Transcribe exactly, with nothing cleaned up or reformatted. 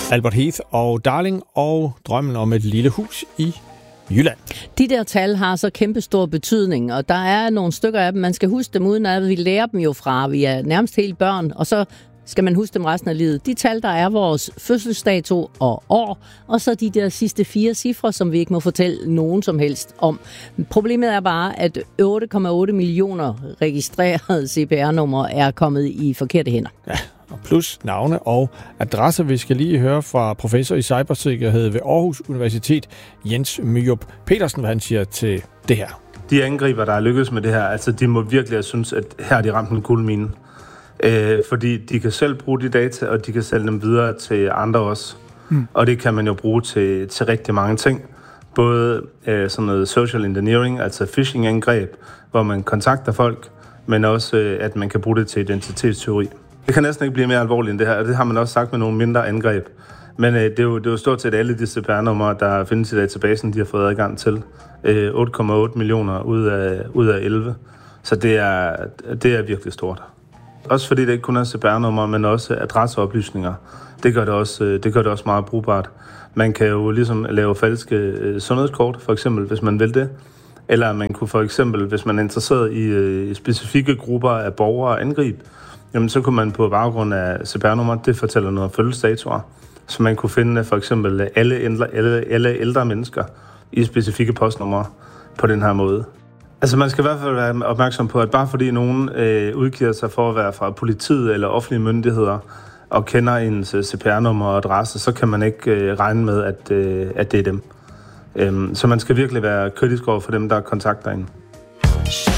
Albert Heath og Darling og drømmen om et lille hus i Jylland. De der tal har så kæmpestor betydning, og der er nogle stykker af dem, man skal huske dem uden at vi lærer dem jo fra, vi er nærmest helt børn, og så skal man huske dem resten af livet. De tal, der er vores fødselsdato og år, og så de der sidste fire cifre, som vi ikke må fortælle nogen som helst om. Problemet er bare, at otte komma otte millioner registrerede C P R-numre er kommet i forkerte hænder. Ja, og plus navne og adresser. Vi skal lige høre fra professor i cybersikkerhed ved Aarhus Universitet, Jens Myrup Petersen, hvad han siger til det her. De angriber, der er lykkedes med det her, altså de må virkelig have synes, at her er de ramt en guldmine. Øh, fordi de kan selv bruge de data, og de kan sælge dem videre til andre også. Mm. Og det kan man jo bruge til, til rigtig mange ting. Både øh, sådan noget social engineering, altså phishing-angreb, hvor man kontakter folk, men også øh, at man kan bruge det til identitetsteori. Det kan næsten ikke blive mere alvorligt end det her, og det har man også sagt med nogle mindre angreb. Men øh, det, er jo, det er jo stort set alle de C P R-numre, der findes i databasen, de har fået adgang til. Øh, otte komma otte millioner ud af, ud af elleve. Så det er, det er virkelig stort. Også fordi det ikke kun er C P R-numre, men også adresseoplysninger. Det gør det også, det gør det også meget brugbart. Man kan jo ligesom lave falske sundhedskort, for eksempel, hvis man vil det. Eller man kunne for eksempel, hvis man er interesseret i, i specifikke grupper af borgere angribe, jamen så kunne man på baggrund af C P R-numre, det fortæller noget om fødselsdatoer, så man kunne finde for eksempel alle ældre, alle, alle ældre mennesker i specifikke postnumre på den her måde. Altså man skal i hvert fald være opmærksom på, at bare fordi nogen øh, udgiver sig for at være fra politiet eller offentlige myndigheder og kender ens C P R-nummer og adresse, så kan man ikke øh, regne med, at, øh, at det er dem. Øhm, så man skal virkelig være kritisk over for dem, der kontakter en.